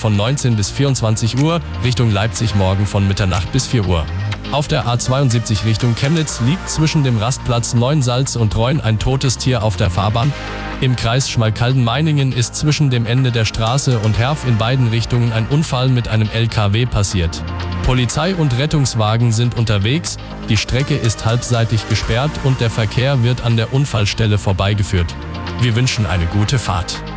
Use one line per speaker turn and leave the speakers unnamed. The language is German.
von 19 bis 24 Uhr, Richtung Leipzig morgen von Mitternacht bis 4 Uhr. Auf der A72 Richtung Chemnitz liegt zwischen dem Rastplatz Neuensalz und Reun ein totes Tier auf der Fahrbahn. Im Kreis Schmalkalden-Meiningen ist zwischen dem Ende der Straße und Herf in beiden Richtungen ein Unfall mit einem LKW passiert. Polizei und Rettungswagen sind unterwegs, die Strecke ist halbseitig gesperrt und der Verkehr wird an der Unfallstelle vorbeigeführt. Wir wünschen eine gute Fahrt.